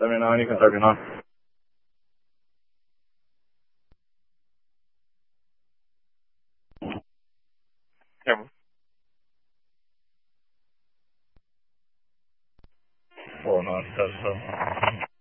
79, you can start being on. Yeah. Well, no, it does so.